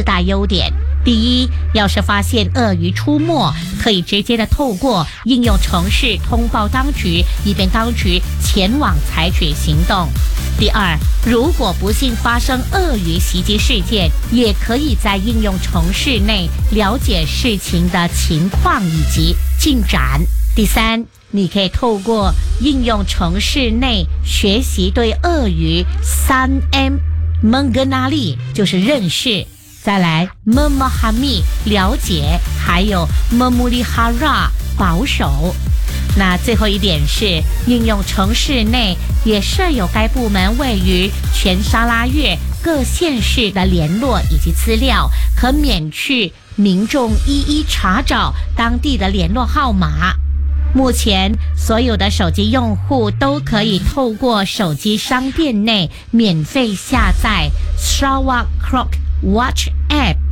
4大优点。第一，要是发现鳄鱼出没，可以直接的透过应用程式通报当局，以便当局前往采取行动。第二，如果不幸发生鳄鱼袭击事件，也可以在应用程式内了解事情的情况以及进展。第三，你可以透过应用程式内学习对鳄鱼3M mengenali 就是认识，再来 memahami 了解，还有 memelihara 保守。那最后一点是，应用程式内也设有该部门位于全沙拉越各县市的联络以及资料，可免去民众一一查找当地的联络号码。目前所有的手机用户都可以透过手机商店内免费下载 Sarawak Croc Watch App，